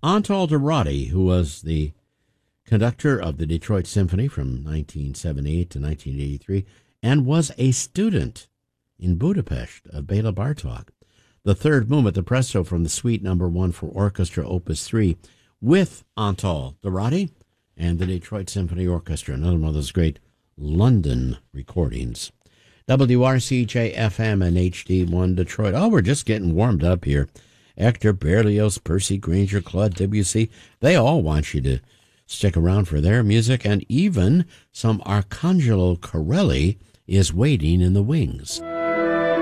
Antal Dorati, who was the conductor of the Detroit Symphony from 1978 to 1983 and was a student in Budapest of Bela Bartok. The third movement, the Presto from the Suite No. 1 for Orchestra, Opus 3, with Antal Dorati and the Detroit Symphony Orchestra, another one of those great London recordings. WRCJ-FM and HD1 Detroit. Oh, we're just getting warmed up here. Hector Berlioz, Percy Grainger, Claude Debussy, they all want you to stick around for their music, and even some Arcangelo Corelli is waiting in the wings.